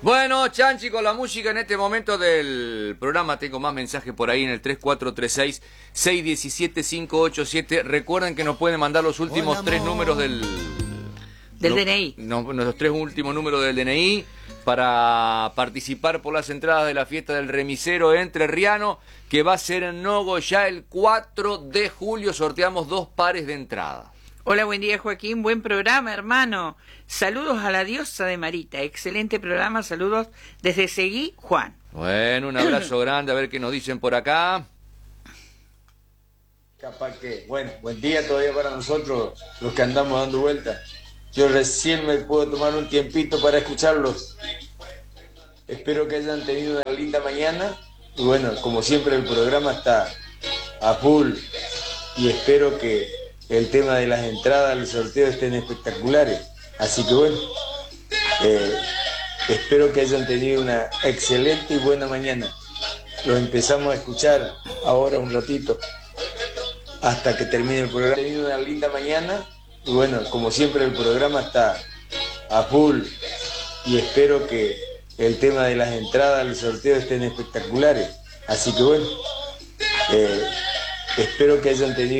Bueno, Chanchi, con la música en este momento del programa, tengo más mensajes por ahí en el 3436-617-587. Recuerden que nos pueden mandar los últimos tres números del DNI. Los tres últimos números del DNI para participar por las entradas de la fiesta del remisero entrerriano, que va a ser en Nogo ya el 4 de julio. Sorteamos 2 pares de entrada. Hola, buen día, Joaquín, buen programa, hermano. Saludos a la diosa de Marita, excelente programa, saludos desde Seguí, Juan. Bueno, un abrazo grande, a ver qué nos dicen por acá. Capaz que, bueno, buen día todavía para nosotros, los que andamos dando vueltas. Yo recién me puedo tomar un tiempito para escucharlos. Espero que hayan tenido una linda mañana. Y bueno, como siempre el programa está a full. Y espero que el tema de las entradas, los sorteos estén espectaculares. Así que bueno, espero que hayan tenido una excelente y buena mañana. Los empezamos a escuchar ahora un ratito hasta que termine el programa. Han tenido una linda mañana y bueno, como siempre el programa está a full y espero que el tema de las entradas, los sorteos estén espectaculares. Así que bueno, espero que hayan tenido